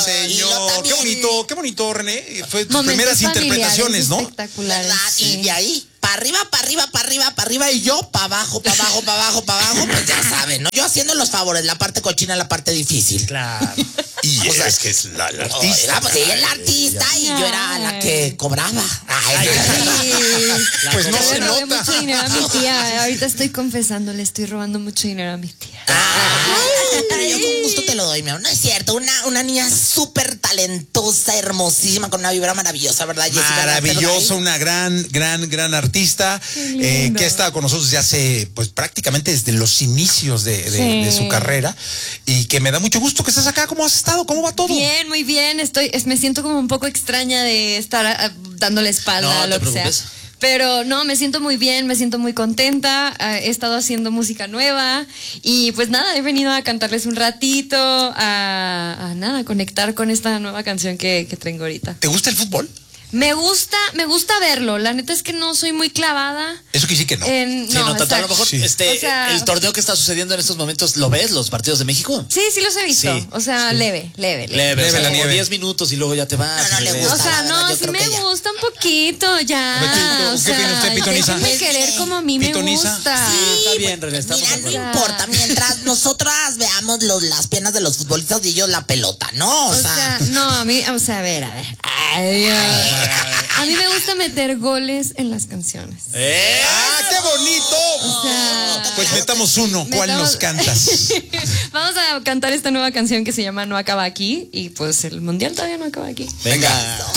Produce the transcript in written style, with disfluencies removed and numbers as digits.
señor. Qué bonito, René. Fue tus Momentos primeras interpretaciones, ¿no? Espectaculares. ¿Verdad? Sí. Y de ahí, para arriba, para arriba, para arriba, para arriba, y yo para abajo, para abajo, para abajo, para abajo, pues ya saben, ¿no? Yo haciendo los favores, la parte cochina, la parte difícil. Claro. Y es que es la artista. Pues ella es la artista y yo era la que cobraba. Ay, Pues no Yo se le robé nota. mucho dinero a mi tía. Ahorita estoy confesando, le estoy robando mucho dinero a mi tía. Yo con gusto te lo doy, mi amor. No es cierto, una niña súper talentosa, hermosísima, con una vibra maravillosa, ¿verdad, Jessica? Maravillosa, una gran artista lindo. que ha estado con nosotros desde hace, pues prácticamente desde los inicios de su carrera y que me da mucho gusto que estés acá. ¿Cómo has estado? ¿Cómo va todo? Bien, muy bien. Me siento como un poco extraña de estar dándole espalda a lo que sea. Pero no, me siento muy bien, me siento muy contenta. He estado haciendo música nueva y pues nada, he venido a cantarles un ratito, a conectar con esta nueva canción que traigo ahorita. ¿Te gusta el fútbol? Me gusta verlo. La neta es que no soy muy clavada. Eso que sí que no. En, Sí, no, tanto, a lo mejor Sí. O sea, el torneo que está sucediendo en estos momentos, ¿lo ves? ¿Los partidos de México? Sí, los he visto. Sí, O sea, leve. Leve, Leve o sea, la como nieve. 10 minutos y luego ya te vas. No, no y le regresas. O gusta. sea, la verdad, no, yo sí creo me que ya. gusta un poquito ya. ¿Qué O sea, opina usted, Pitonisa? déjenme querer como a mí me Pitonisa. gusta. Está bien, René, estamos Mira, de no acuerdo. importa, mientras nosotras veamos las piernas de los futbolistas y ellos la pelota, ¿no? O sea, no, a mí, o sea, a ver. Ay, a mí me gusta meter goles en las canciones. ¡Ah, qué bonito! O sea, Pues metamos uno. ¿Cuál metamos- nos cantas? Vamos a cantar esta nueva canción que se llama No acaba aquí y pues el mundial todavía no acaba aquí. Venga.